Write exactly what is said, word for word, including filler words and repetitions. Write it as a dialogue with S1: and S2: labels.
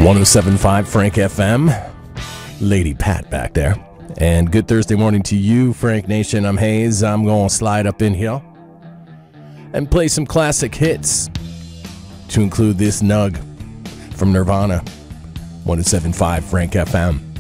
S1: one oh seven point five Frank F M. Lady Pat back there. And good Thursday morning to you, Frank Nation. I'm Hayes. I'm going to slide up in here and play some classic hits to include this Nug from Nirvana. one oh seven point five Frank F M.